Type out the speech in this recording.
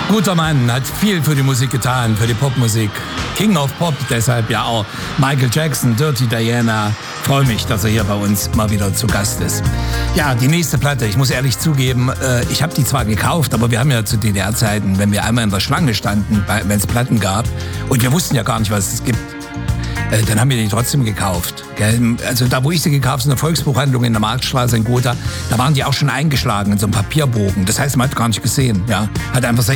Guter Mann, hat viel für die Musik getan, für die Popmusik. King of Pop, deshalb ja auch Michael Jackson, Dirty Diana. Freue mich, dass er hier bei uns mal wieder zu Gast ist. Ja, die nächste Platte, ich muss ehrlich zugeben, ich habe die zwar gekauft, aber wir haben ja zu DDR-Zeiten, wenn wir einmal in der Schlange standen, wenn es Platten gab, und wir wussten ja gar nicht, was es gibt, dann haben wir die trotzdem gekauft. Gell? Also da, wo ich sie gekauft habe, in der Volksbuchhandlung in der Marktstraße in Gotha, da waren die auch schon eingeschlagen in so einem Papierbogen. Das heißt, man hat gar nicht gesehen. Ja? Hat einfach